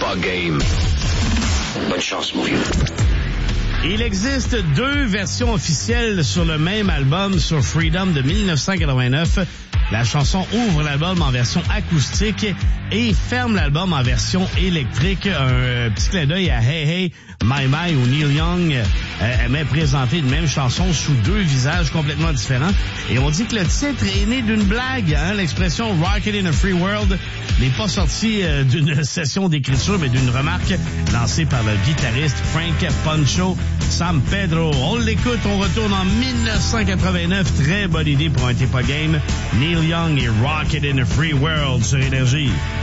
pas game. Bonne chance, mon vieux. Il existe 2 versions officielles sur le même album, sur Freedom de 1989. La chanson ouvre l'album en version acoustique et ferme l'album en version électrique. Un petit clin d'œil à Hey Hey, My My, où Neil Young aimait présenter une même chanson sous 2 visages complètement différents. Et on dit que le titre est né d'une blague. L'expression « Rocket in a Free World » n'est pas sortie d'une session d'écriture, mais d'une remarque lancée par le guitariste Frank Poncho San Pedro. On l'écoute, on retourne en 1989. Très bonne idée pour un T'es pas game. Neil Young et Rocket in a Free World sur Énergie.